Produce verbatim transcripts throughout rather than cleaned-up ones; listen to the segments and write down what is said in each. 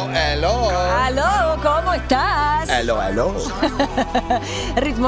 Hello, hello. Hello, ¿cómo estás? Hello, hello. Ritmo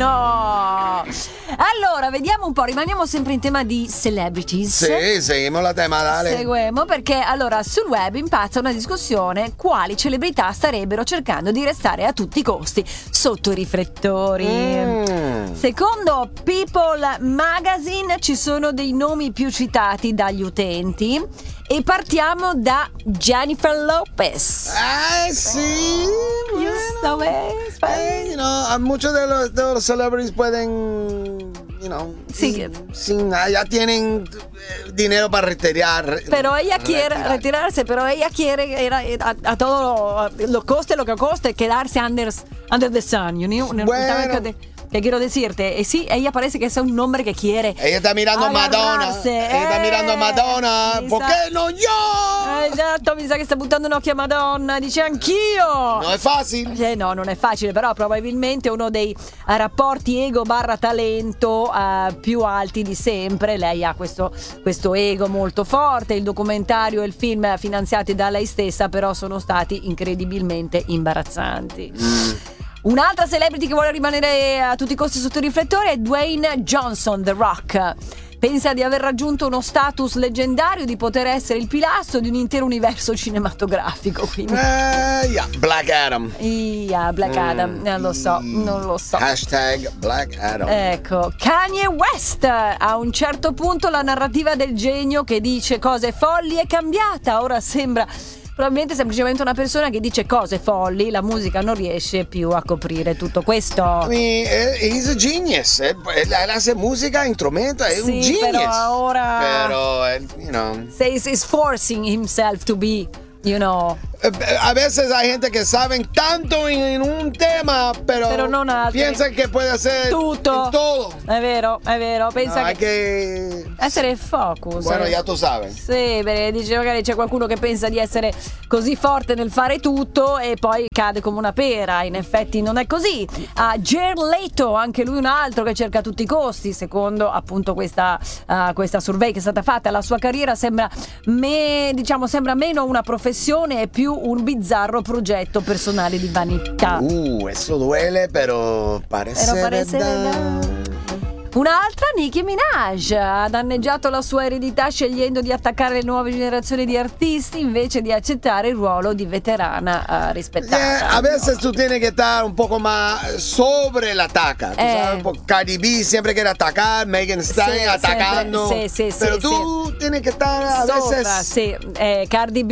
latino. Allora, vediamo un po', rimaniamo sempre in tema di celebrities. Sì, seguiamo la tema, dale. Seguiamo perché allora sul web impazza una discussione quali celebrità starebbero cercando di restare a tutti i costi sotto i riflettori. Mm. Secondo People Magazine ci sono dei nomi più citati dagli utenti e partiamo da Jennifer Lopez. Ah, sí. Justo ves, Eh, you know, a muchos de los, de los celebrities pueden, you know, Sí. sin, sin- ya tienen eh, dinero para retirar. Pero ella quiere retirar. retirarse, pero ella quiere era, a, a todo lo, lo coste lo que coste quedarse under, under the sun, you know? Bueno. ¿Qué, qué quiero decirte? Eh, sí, ella parece que es un hombre que quiere. Ella está mirando a Madonna. agarrarse, Ella está eh, mirando a Madonna. mi ¿Por sa- qué no yo? Esatto, mi sa che sta buttando un occhio a Madonna, dice anch'io. No es fácil. Eh, no, non è facile, però probabilmente uno dei eh, rapporti ego barra talento eh, più alti di sempre. Lei ha questo, questo ego molto forte. Il documentario e il film finanziati da lei stessa però sono stati incredibilmente imbarazzanti. Mm. Un'altra celebrity che vuole rimanere a tutti i costi sotto i riflettori è Dwayne Johnson, The Rock. Pensa di aver raggiunto uno status leggendario, di poter essere il pilastro di un intero universo cinematografico. Quindi, Eh, yeah. Black Adam. yeah, Black Adam, non lo so, non lo so. Hashtag Black Adam. Ecco, Kanye West. A un certo punto la narrativa del genio che dice cose folli è cambiata. Ora sembra probabilmente semplicemente una persona che dice cose folli. La musica non riesce più a coprire tutto questo. I mean, eh, he's a genius. Eh, Él hace música, instrumento, è un Sì, genius. però ora Pero, eh, you know. says he's forcing himself to be, you know. Eh, A veces hay gente que saben tanto en, en un tema, pero, Pero non altri. piensan que puede hacer Tutto. en todo. È vero, è vero. Pensa No, hay che que... essere focus. Bueno, ya tú sabes. Sì, beh, dice magari c'è qualcuno che pensa di essere così forte nel fare tutto e poi cade come una pera. In effetti non è così. A Jared Leto, anche lui un altro che cerca a tutti i costi, secondo appunto questa, uh, questa survey che è stata fatta. La sua carriera sembra, me, diciamo, sembra meno una professione e più un bizzarro progetto personale di vanità. Uh, eso duele, pero parece, Pero parece verdad. Un'altra, Nicki Minaj, ha danneggiato la sua eredità scegliendo di attaccare le nuove generazioni di artisti invece di accettare il ruolo di veterana uh, rispettata. Yeah, a veces tú tienes que estar un poco más sobre la ataca. Tú Eh. sabes, por Cardi B siempre quiere atacar, Megan Thee Stallion Sì, atacando. sempre, sì, sì, pero sì, tú tienes que estar a Sopra, veces. sì. Eh, Cardi B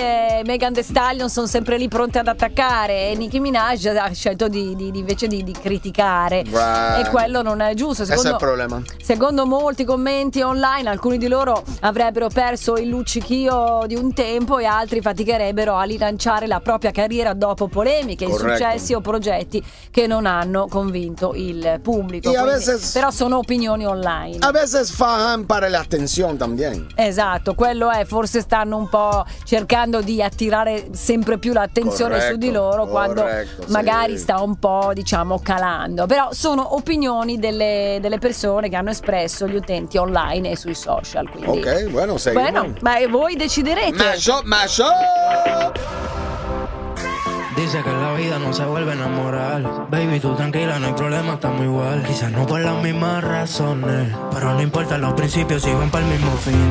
e Megan Thee Stallion sono sempre lì pronte ad attaccare e Nicki Minaj ha scelto di, di- di- invece di, di criticare. Right. E quello non è giusto. Ese es Secondo, el problema. secondo molti commenti online, alcuni di loro avrebbero perso il luccichio di un tempo e altri faticherebbero a rilanciare la propria carriera dopo polemiche, Corretto. insuccessi o progetti che non hanno convinto il pubblico. E a Quindi- veces- però sono opinioni online. A veces fajan para la atención también. Esatto, quello è, forse stanno un po' cercando di attirare sempre più l'attenzione Corretto, su di loro quando corretto, sì. magari sta un po', diciamo, calando. Però sono opinioni delle, delle persone che hanno espresso gli utenti online e sui social. Quindi, Ok, bueno, seguimos. bueno, ma voi deciderete. Mash up, mash up. Dice que la vida no se vuelve a enamorar. Baby, tú tranquila, no hay problema, estamos igual. Quizás no por las mismas razones, pero no importa, los principios siguen para el mismo fin.